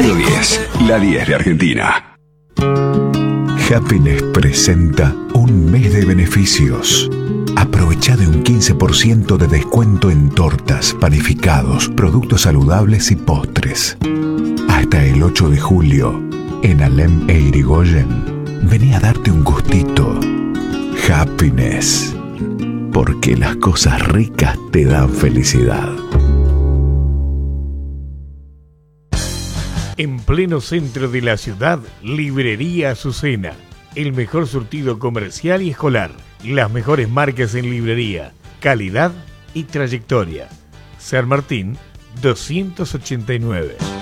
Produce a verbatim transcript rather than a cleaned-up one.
Radio diez, la diez de Argentina. Happiness presenta un mes de beneficios. Aprovecha de un quince por ciento de descuento en tortas, panificados, productos saludables y postres. Hasta el ocho de julio, en Alem e Irigoyen, vení a darte un gustito. Happiness, porque las cosas ricas te dan felicidad. En pleno centro de la ciudad, Librería Azucena. El mejor surtido comercial y escolar. Las mejores marcas en librería. Calidad y trayectoria. San Martín, doscientos ochenta y nueve.